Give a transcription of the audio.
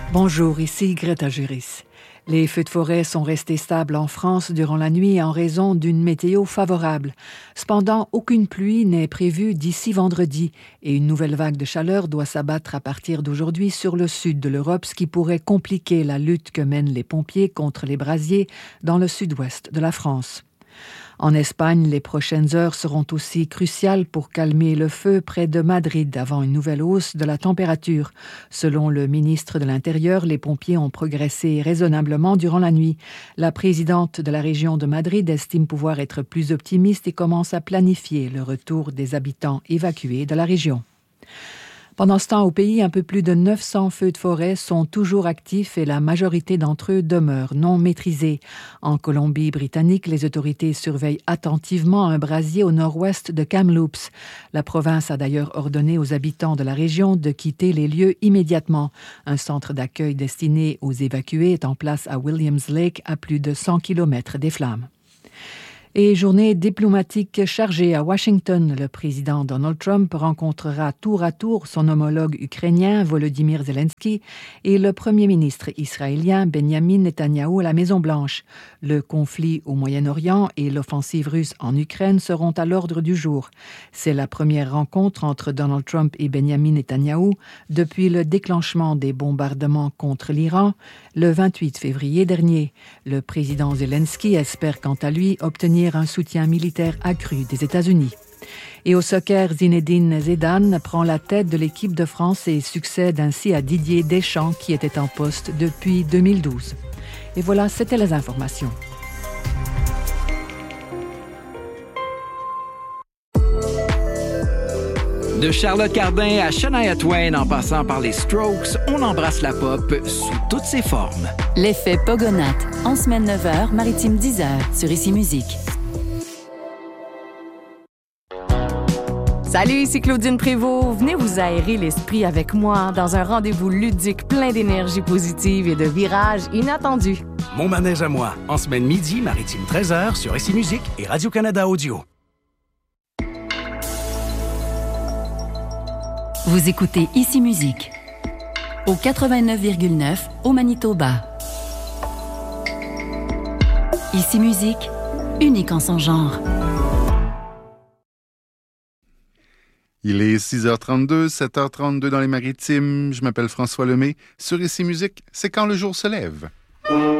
Bonjour, ici Greta Juris. Les feux de forêt sont restés stables en France durant la nuit en raison d'une météo favorable. Cependant, aucune pluie n'est prévue d'ici vendredi et une nouvelle vague de chaleur doit s'abattre à partir d'aujourd'hui sur le sud de l'Europe, ce qui pourrait compliquer la lutte que mènent les pompiers contre les brasiers dans le sud-ouest de la France. En Espagne, les prochaines heures seront aussi cruciales pour calmer le feu près de Madrid avant une nouvelle hausse de la température. Selon le ministre de l'Intérieur, les pompiers ont progressé raisonnablement durant la nuit. La présidente de la région de Madrid estime pouvoir être plus optimiste et commence à planifier le retour des habitants évacués de la région. Pendant ce temps, au pays, un peu plus de 900 feux de forêt sont toujours actifs et la majorité d'entre eux demeurent non maîtrisés. En Colombie-Britannique, les autorités surveillent attentivement un brasier au nord-ouest de Kamloops. La province a d'ailleurs ordonné aux habitants de la région de quitter les lieux immédiatement. Un centre d'accueil destiné aux évacués est en place à Williams Lake, à plus de 100 km des flammes. Et journée diplomatique chargée à Washington, le président Donald Trump rencontrera tour à tour son homologue ukrainien Volodymyr Zelensky et le premier ministre israélien Benjamin Netanyahou à la Maison-Blanche. Le conflit au Moyen-Orient et l'offensive russe en Ukraine seront à l'ordre du jour. C'est la première rencontre entre Donald Trump et Benjamin Netanyahou depuis le déclenchement des bombardements contre l'Iran le 28 février dernier. Le président Zelensky espère quant à lui obtenir un soutien militaire accru des États-Unis. Et au soccer, Zinedine Zidane prend la tête de l'équipe de France et succède ainsi à Didier Deschamps qui était en poste depuis 2012. Et voilà, c'était les informations. De Charlotte Cardin à Shania Twain, en passant par les Strokes, on embrasse la pop sous toutes ses formes. L'effet Pogonat, en semaine 9h, maritime 10h, sur Ici Musique. Salut, ici Claudine Prévost. Venez vous aérer l'esprit avec moi dans un rendez-vous ludique plein d'énergie positive et de virages inattendus. Mon manège à moi, en semaine midi, maritime 13h, sur Ici Musique et Radio-Canada Audio. Vous écoutez Ici Musique, au 89,9 au Manitoba. Ici Musique, unique en son genre. Il est 6h32, 7h32 dans les Maritimes. Je m'appelle François Lemay. Sur Ici Musique, c'est quand le jour se lève.